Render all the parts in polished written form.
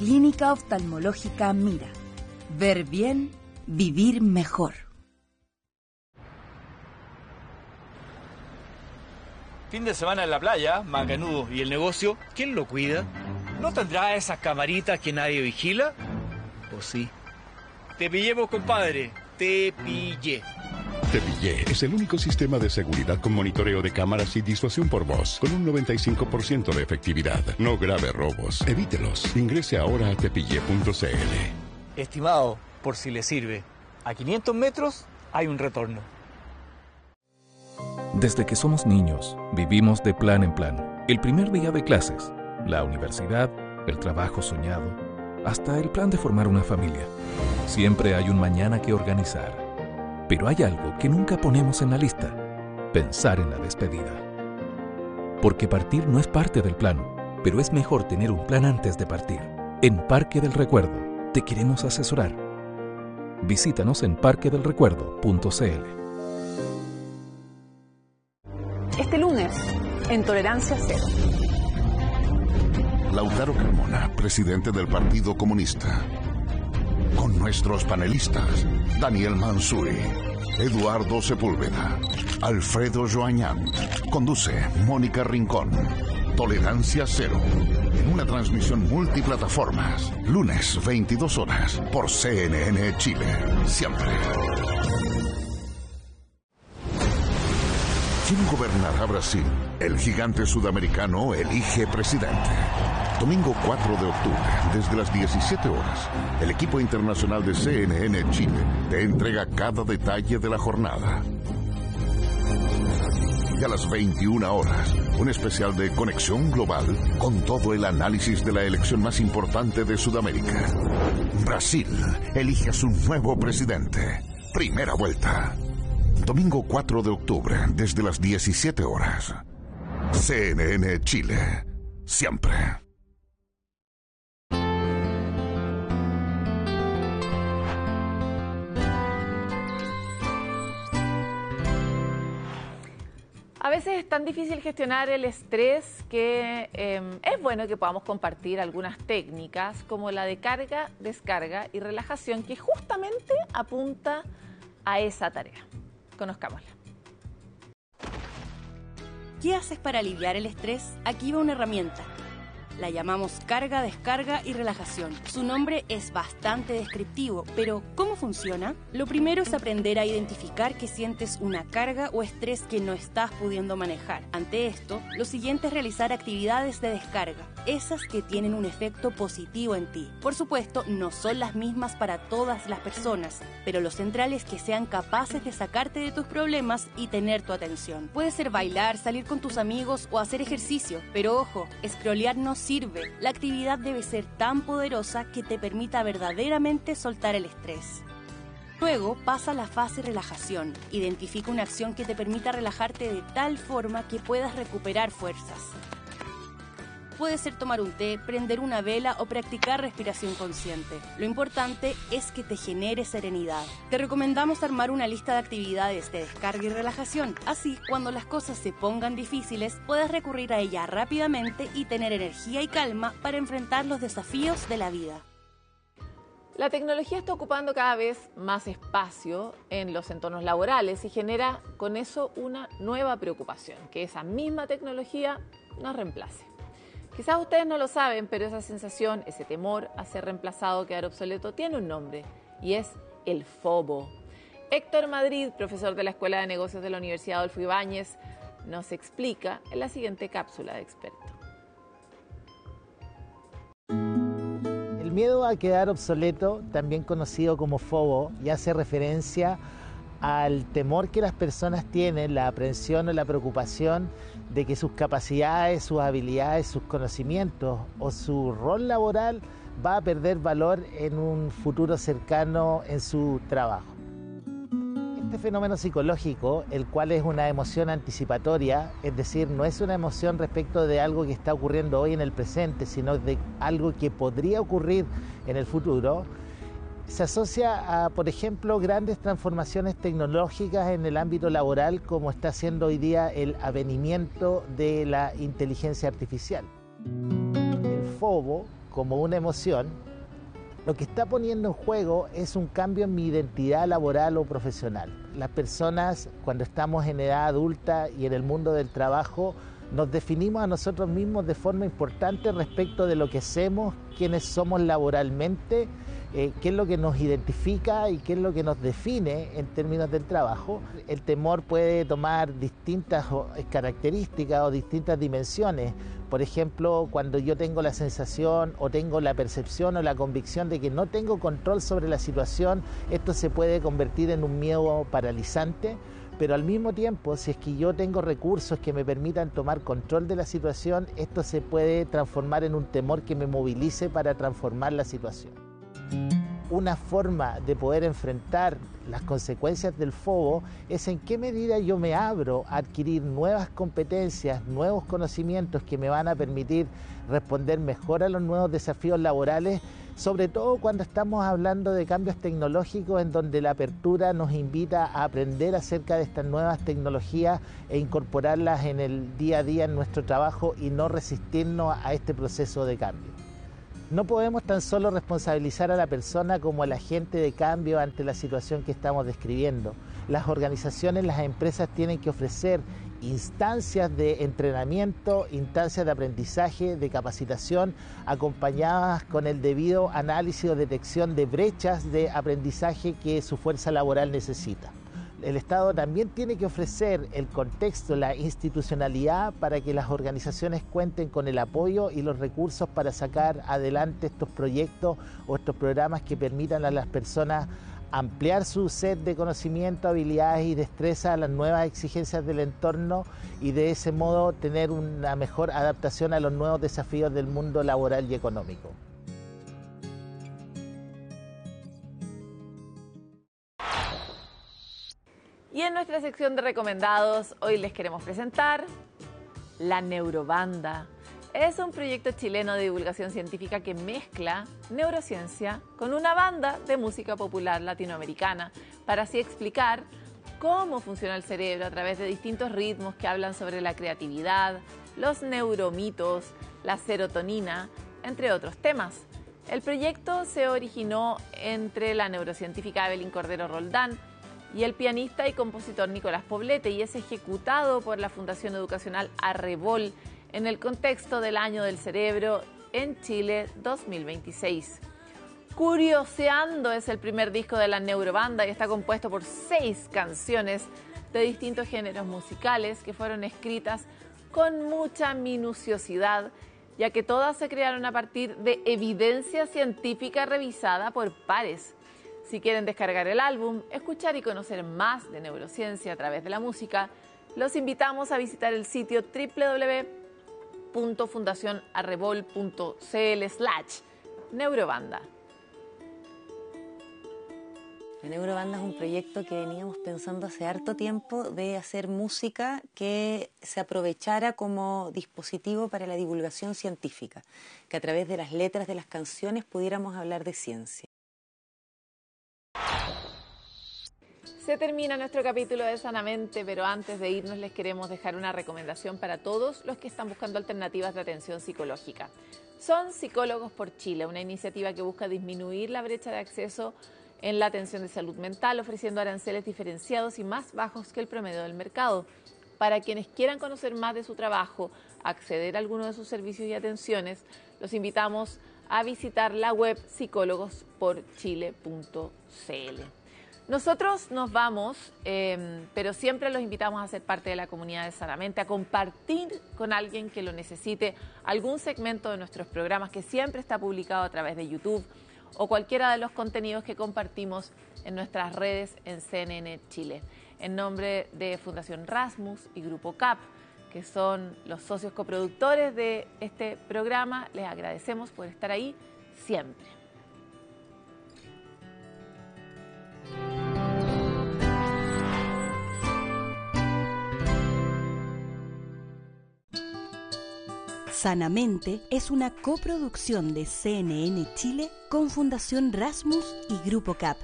Clínica Oftalmológica Mira. Ver bien, vivir mejor. Fin de semana en la playa, macanudo. ¿Y el negocio? ¿Quién lo cuida? ¿No tendrá esas camaritas que nadie vigila? ¿O sí? Te pillemos, compadre. Te pillé. Te Pillé es el único sistema de seguridad con monitoreo de cámaras y disuasión por voz, con un 95% de efectividad. No grave robos. Evítelos. Ingrese ahora a tepillé.cl. Estimado, por si le sirve, a 500 metros hay un retorno. Desde que somos niños, vivimos de plan en plan. El primer día de clases, la universidad, el trabajo soñado, hasta el plan de formar una familia. Siempre hay un mañana que organizar. Pero hay algo que nunca ponemos en la lista: pensar en la despedida. Porque partir no es parte del plan, pero es mejor tener un plan antes de partir. En Parque del Recuerdo te queremos asesorar. Visítanos en parquedelrecuerdo.cl. Este lunes, en Tolerancia Cero. Lautaro Carmona, presidente del Partido Comunista. Con nuestros panelistas, Daniel Mansuy, Eduardo Sepúlveda, Alfredo Joañán. Conduce Mónica Rincón. Tolerancia Cero. En una transmisión multiplataformas. Lunes, 22 horas, por CNN Chile. Siempre. ¿Quién gobernará Brasil? El gigante sudamericano elige presidente. Domingo 4 de octubre, desde las 17 horas, el equipo internacional de CNN Chile te entrega cada detalle de la jornada. Y a las 21 horas, un especial de Conexión Global con todo el análisis de la elección más importante de Sudamérica. Brasil elige a su nuevo presidente. Primera vuelta. Domingo 4 de octubre, desde las 17 horas. CNN Chile. Siempre. A veces es tan difícil gestionar el estrés que es bueno que podamos compartir algunas técnicas como la de carga, descarga y relajación que justamente apunta a esa tarea. Conozcámosla. ¿Qué haces para aliviar el estrés? Aquí va una herramienta. La llamamos carga, descarga y relajación. Su nombre es bastante descriptivo, pero ¿cómo funciona? Lo primero es aprender a identificar que sientes una carga o estrés que no estás pudiendo manejar. Ante esto, lo siguiente es realizar actividades de descarga, esas que tienen un efecto positivo en ti. Por supuesto, no son las mismas para todas las personas, pero lo central es que sean capaces de sacarte de tus problemas y tener tu atención. Puede ser bailar, salir con tus amigos o hacer ejercicio, pero ojo, scrollear no sirve. La actividad debe ser tan poderosa que te permita verdaderamente soltar el estrés. Luego pasa a la fase relajación. Identifica una acción que te permita relajarte de tal forma que puedas recuperar fuerzas. Puede ser tomar un té, prender una vela o practicar respiración consciente. Lo importante es que te genere serenidad. Te recomendamos armar una lista de actividades de descarga y relajación. Así, cuando las cosas se pongan difíciles, puedes recurrir a ella rápidamente y tener energía y calma para enfrentar los desafíos de la vida. La tecnología está ocupando cada vez más espacio en los entornos laborales y genera con eso una nueva preocupación, que esa misma tecnología nos reemplace. Quizás ustedes no lo saben, pero esa sensación, ese temor a ser reemplazado, quedar obsoleto, tiene un nombre y es el FOMO. Héctor Madrid, profesor de la Escuela de Negocios de la Universidad Adolfo Ibáñez, nos explica en la siguiente cápsula de experto. El miedo a quedar obsoleto, también conocido como FOMO, y hace referencia al temor que las personas tienen, la aprensión o la preocupación de que sus capacidades, sus habilidades, sus conocimientos o su rol laboral va a perder valor en un futuro cercano en su trabajo. Este fenómeno psicológico, el cual es una emoción anticipatoria, es decir, no es una emoción respecto de algo que está ocurriendo hoy en el presente, sino de algo que podría ocurrir en el futuro, se asocia a, por ejemplo, grandes transformaciones tecnológicas en el ámbito laboral, como está haciendo hoy día el avenimiento de la inteligencia artificial. El FOMO, como una emoción, lo que está poniendo en juego es un cambio en mi identidad laboral o profesional. Las personas, cuando estamos en edad adulta y en el mundo del trabajo, nos definimos a nosotros mismos de forma importante respecto de lo que hacemos, quiénes somos laboralmente, qué es lo que nos identifica y qué es lo que nos define en términos del trabajo. El temor puede tomar distintas características o distintas dimensiones. Por ejemplo, cuando yo tengo la sensación o tengo la percepción o la convicción de que no tengo control sobre la situación, esto se puede convertir en un miedo paralizante. Pero al mismo tiempo, si es que yo tengo recursos que me permitan tomar control de la situación, esto se puede transformar en un temor que me movilice para transformar la situación. Una forma de poder enfrentar las consecuencias del FOBO es en qué medida yo me abro a adquirir nuevas competencias, nuevos conocimientos que me van a permitir responder mejor a los nuevos desafíos laborales, sobre todo cuando estamos hablando de cambios tecnológicos en donde la apertura nos invita a aprender acerca de estas nuevas tecnologías e incorporarlas en el día a día en nuestro trabajo y no resistirnos a este proceso de cambio. No podemos tan solo responsabilizar a la persona como el agente de cambio ante la situación que estamos describiendo. Las organizaciones, las empresas tienen que ofrecer instancias de entrenamiento, instancias de aprendizaje, de capacitación, acompañadas con el debido análisis o detección de brechas de aprendizaje que su fuerza laboral necesita. El Estado también tiene que ofrecer el contexto, la institucionalidad para que las organizaciones cuenten con el apoyo y los recursos para sacar adelante estos proyectos o estos programas que permitan a las personas ampliar su set de conocimiento, habilidades y destrezas a las nuevas exigencias del entorno y de ese modo tener una mejor adaptación a los nuevos desafíos del mundo laboral y económico. Y en nuestra sección de recomendados, hoy les queremos presentar La Neurobanda. Es un proyecto chileno de divulgación científica que mezcla neurociencia con una banda de música popular latinoamericana para así explicar cómo funciona el cerebro a través de distintos ritmos que hablan sobre la creatividad, los neuromitos, la serotonina, entre otros temas. El proyecto se originó entre la neurocientífica Evelyn Cordero Roldán y el pianista y compositor Nicolás Poblete y es ejecutado por la Fundación Educacional Arrebol en el contexto del Año del Cerebro en Chile 2026. Curioseando es el primer disco de la Neurobanda y está compuesto por 6 canciones de distintos géneros musicales que fueron escritas con mucha minuciosidad, ya que todas se crearon a partir de evidencia científica revisada por pares. Si quieren descargar el álbum, escuchar y conocer más de neurociencia a través de la música, los invitamos a visitar el sitio www.fundacionarrebol.cl/neurobanda. La Neurobanda es un proyecto que veníamos pensando hace harto tiempo de hacer música que se aprovechara como dispositivo para la divulgación científica, que a través de las letras de las canciones pudiéramos hablar de ciencia. Se termina nuestro capítulo de Sanamente, pero antes de irnos les queremos dejar una recomendación para todos los que están buscando alternativas de atención psicológica. Son Psicólogos por Chile, una iniciativa que busca disminuir la brecha de acceso en la atención de salud mental, ofreciendo aranceles diferenciados y más bajos que el promedio del mercado. Para quienes quieran conocer más de su trabajo, acceder a alguno de sus servicios y atenciones, los invitamos a visitar la web psicólogosporchile.cl. Nosotros nos vamos, pero siempre los invitamos a ser parte de la comunidad de Sanamente, a compartir con alguien que lo necesite algún segmento de nuestros programas que siempre está publicado a través de YouTube o cualquiera de los contenidos que compartimos en nuestras redes en CNN Chile. En nombre de Fundación Rasmus y Grupo CAP, que son los socios coproductores de este programa, les agradecemos por estar ahí siempre. Sanamente es una coproducción de CNN Chile con Fundación Rasmus y Grupo CAP.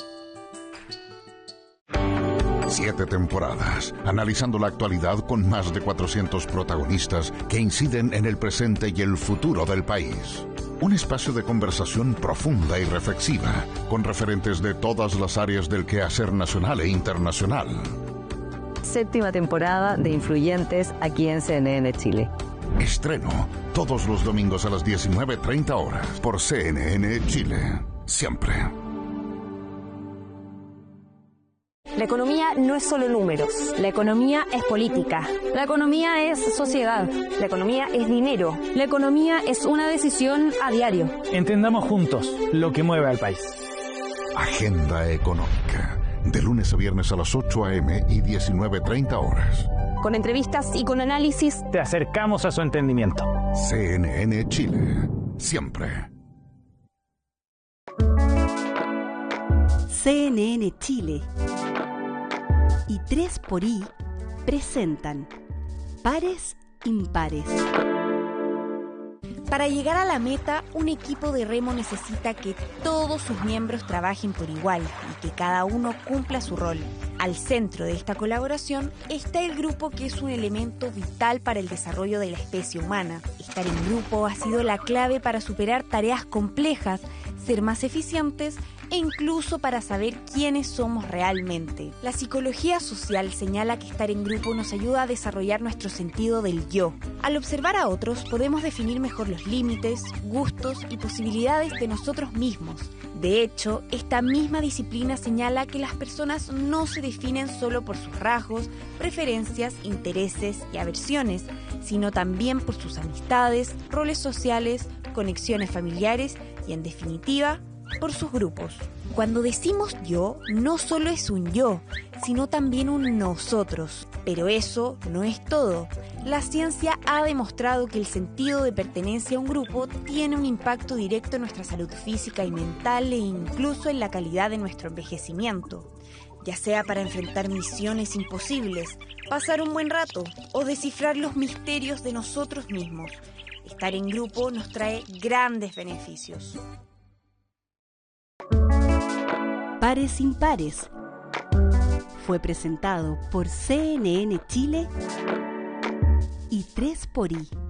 7 temporadas, analizando la actualidad con más de 400 protagonistas que inciden en el presente y el futuro del país. Un espacio de conversación profunda y reflexiva, con referentes de todas las áreas del quehacer nacional e internacional. 7ª temporada de Influyentes aquí en CNN Chile. Estreno todos los domingos a las 19:30 horas por CNN Chile. Siempre. La economía no es solo números. La economía es política. La economía es sociedad. La economía es dinero. La economía es una decisión a diario. Entendamos juntos lo que mueve al país. Agenda Económica. De lunes a viernes a las 8 a.m. y 19:30 horas. Con entrevistas y con análisis, te acercamos a su entendimiento. CNN Chile. Siempre. CNN Chile y 3xI presentan Pares Impares. Para llegar a la meta, un equipo de remo necesita que todos sus miembros trabajen por igual y que cada uno cumpla su rol. Al centro de esta colaboración está el grupo, que es un elemento vital para el desarrollo de la especie humana. Estar en grupo ha sido la clave para superar tareas complejas, ser más eficientes e incluso para saber quiénes somos realmente. La psicología social señala que estar en grupo nos ayuda a desarrollar nuestro sentido del yo. Al observar a otros podemos definir mejor los límites, gustos y posibilidades de nosotros mismos. De hecho, esta misma disciplina señala que las personas no se definen solo por sus rasgos, preferencias, intereses y aversiones, sino también por sus amistades, roles sociales, conexiones familiares y, en definitiva, por sus grupos. Cuando decimos yo, no solo es un yo, sino también un nosotros. Pero eso no es todo. La ciencia ha demostrado que el sentido de pertenencia a un grupo tiene un impacto directo en nuestra salud física y mental e incluso en la calidad de nuestro envejecimiento. Ya sea para enfrentar misiones imposibles, pasar un buen rato o descifrar los misterios de nosotros mismos. Estar en grupo nos trae grandes beneficios. Pares Impares fue presentado por CNN Chile y 3xI.